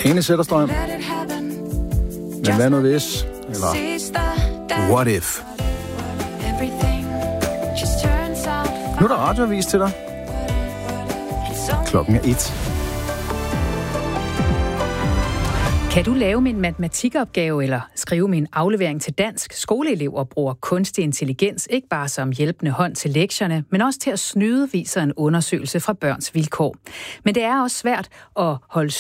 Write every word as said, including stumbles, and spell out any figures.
Ene Zetterstrøm. Men hvad nu hvis? Eller what if? Nu er der radioavis til dig. Klokken er et. Kan du lave min matematikopgave eller skrive min aflevering til dansk? Skoleelever bruger kunstig intelligens ikke bare som hjælpende hånd til lektierne, men også til at snyde, viser en undersøgelse fra Børns Vilkår. Men det er også svært at holde